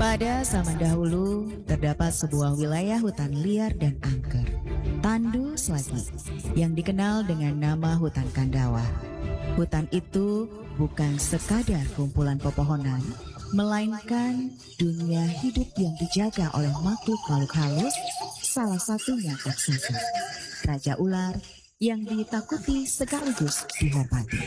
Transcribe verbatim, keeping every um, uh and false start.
Pada zaman dahulu, terdapat sebuah wilayah hutan liar dan angker, Tandu Slagi, yang dikenal dengan nama hutan Kandawa. Hutan itu bukan sekadar kumpulan pepohonan, melainkan dunia hidup yang dijaga oleh makhluk-makhluk halus, salah satunya raksasa, raja ular yang ditakuti sekaligus dihormati.